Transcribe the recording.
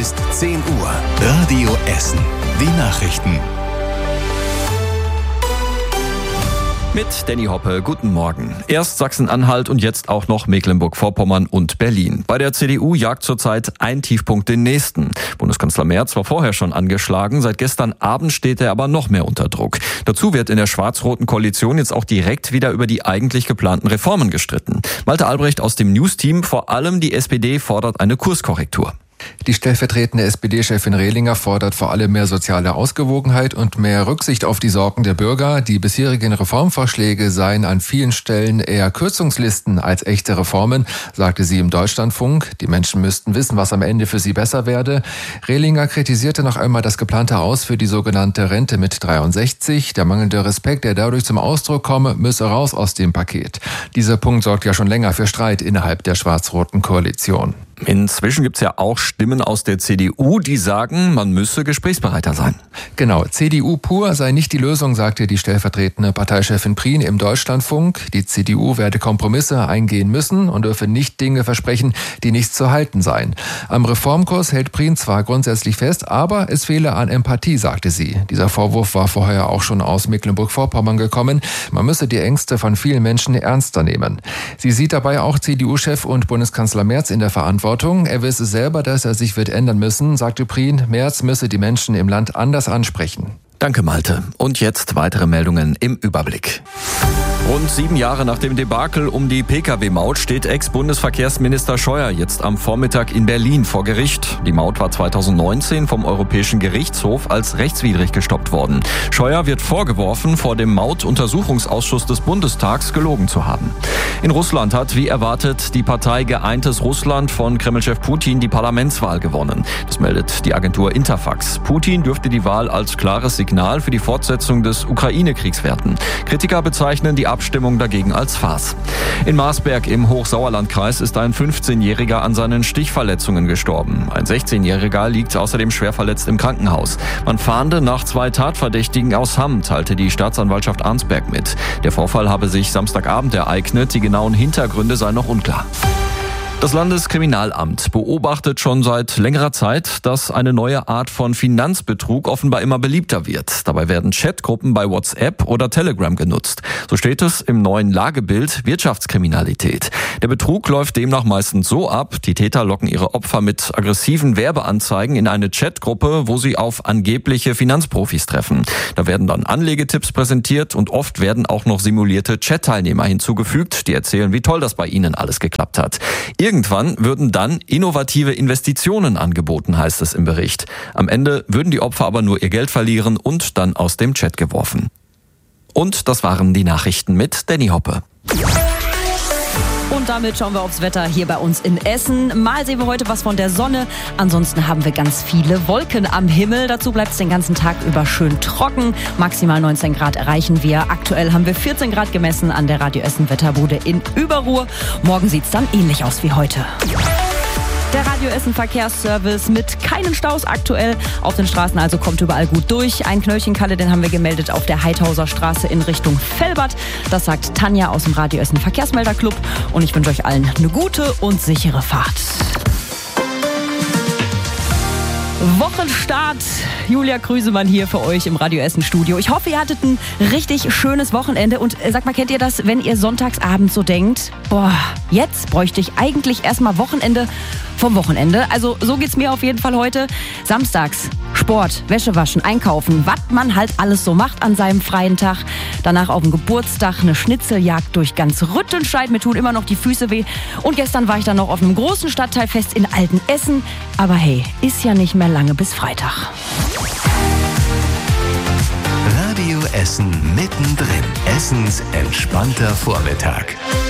ist 10 Uhr. Radio Essen. Die Nachrichten. Mit Danny Hoppe, guten Morgen. Erst Sachsen-Anhalt und jetzt auch noch Mecklenburg-Vorpommern und Berlin. Bei der CDU jagt zurzeit ein Tiefpunkt den nächsten. Bundeskanzler Merz war vorher schon angeschlagen, seit gestern Abend steht er aber noch mehr unter Druck. Dazu wird in der schwarz-roten Koalition jetzt auch direkt wieder über die eigentlich geplanten Reformen gestritten. Malte Albrecht aus dem News-Team, vor allem die SPD fordert eine Kurskorrektur. Die stellvertretende SPD-Chefin Rehlinger fordert vor allem mehr soziale Ausgewogenheit und mehr Rücksicht auf die Sorgen der Bürger. Die bisherigen Reformvorschläge seien an vielen Stellen eher Kürzungslisten als echte Reformen, sagte sie im Deutschlandfunk. Die Menschen müssten wissen, was am Ende für sie besser werde. Rehlinger kritisierte noch einmal das geplante Aus für die sogenannte Rente mit 63. Der mangelnde Respekt, der dadurch zum Ausdruck komme, müsse raus aus dem Paket. Dieser Punkt sorgt ja schon länger für Streit innerhalb der schwarz-roten Koalition. Inzwischen gibt's ja auch Stimmen aus der CDU, die sagen, man müsse gesprächsbereiter sein. Genau, CDU pur sei nicht die Lösung, sagte die stellvertretende Parteichefin Prien im Deutschlandfunk. Die CDU werde Kompromisse eingehen müssen und dürfe nicht Dinge versprechen, die nicht zu halten seien. Am Reformkurs hält Prien zwar grundsätzlich fest, aber es fehle an Empathie, sagte sie. Dieser Vorwurf war vorher auch schon aus Mecklenburg-Vorpommern gekommen. Man müsse die Ängste von vielen Menschen ernster nehmen. Sie sieht dabei auch CDU-Chef und Bundeskanzler Merz in der Verantwortung. Er wisse selber, dass er sich wird ändern müssen, sagte Prien. Merz müsse die Menschen im Land anders ansprechen. Danke, Malte. Und jetzt weitere Meldungen im Überblick. Rund 7 Jahre nach dem Debakel um die Pkw-Maut steht Ex-Bundesverkehrsminister Scheuer jetzt am Vormittag in Berlin vor Gericht. Die Maut war 2019 vom Europäischen Gerichtshof als rechtswidrig gestoppt worden. Scheuer wird vorgeworfen, vor dem Mautuntersuchungsausschuss des Bundestags gelogen zu haben. In Russland hat, wie erwartet, die Partei Geeintes Russland von Kremlchef Putin die Parlamentswahl gewonnen. Das meldet die Agentur Interfax. Putin dürfte die Wahl als klares Signal für die Fortsetzung des Ukraine-Kriegs werten. Kritiker bezeichnen die Abstimmung dagegen als Farce. In Marsberg im Hochsauerlandkreis ist ein 15-Jähriger an seinen Stichverletzungen gestorben. Ein 16-Jähriger liegt außerdem schwer verletzt im Krankenhaus. Man fahnde nach 2 Tatverdächtigen aus Hamm, teilte die Staatsanwaltschaft Arnsberg mit. Der Vorfall habe sich Samstagabend ereignet. Die genauen Hintergründe seien noch unklar. Das Landeskriminalamt beobachtet schon seit längerer Zeit, dass eine neue Art von Finanzbetrug offenbar immer beliebter wird. Dabei werden Chatgruppen bei WhatsApp oder Telegram genutzt. So steht es im neuen Lagebild Wirtschaftskriminalität. Der Betrug läuft demnach meistens so ab, die Täter locken ihre Opfer mit aggressiven Werbeanzeigen in eine Chatgruppe, wo sie auf angebliche Finanzprofis treffen. Da werden dann Anlegetipps präsentiert und oft werden auch noch simulierte Chat-Teilnehmer hinzugefügt, die erzählen, wie toll das bei ihnen alles geklappt hat. Irgendwann würden dann innovative Investitionen angeboten, heißt es im Bericht. Am Ende würden die Opfer aber nur ihr Geld verlieren und dann aus dem Chat geworfen. Und das waren die Nachrichten mit Danny Hoppe. Und damit schauen wir aufs Wetter hier bei uns in Essen. Mal sehen wir heute was von der Sonne. Ansonsten haben wir ganz viele Wolken am Himmel. Dazu bleibt es den ganzen Tag über schön trocken. Maximal 19 Grad erreichen wir. Aktuell haben wir 14 Grad gemessen an der Radio Essen Wetterbude in Überruhr. Morgen sieht es dann ähnlich aus wie heute. Der Radio Essen Verkehrsservice mit keinen Staus aktuell auf den Straßen, also kommt überall gut durch. Ein Knöllchenkalle, den haben wir gemeldet auf der Heidhauser Straße in Richtung Velbert. Das sagt Tanja aus dem Radio Essen Verkehrsmelderclub. Und ich wünsche euch allen eine gute und sichere Fahrt. Wochenstart. Julia Krüsemann hier für euch im Radio Essen Studio. Ich hoffe, ihr hattet ein richtig schönes Wochenende. Und sag mal, kennt ihr das, wenn ihr sonntagsabends so denkt, boah, jetzt bräuchte ich eigentlich erstmal Wochenende vom Wochenende. Also so geht's mir auf jeden Fall heute. Samstags Sport, Wäsche waschen, einkaufen, was man halt alles so macht an seinem freien Tag. Danach auf dem Geburtstag eine Schnitzeljagd durch ganz Rüttenscheid. Mir tun immer noch die Füße weh. Und gestern war ich dann noch auf einem großen Stadtteilfest in Altenessen. Aber hey, ist ja nicht mehr lange bis Freitag. Radio Essen mittendrin. Essens entspannter Vormittag.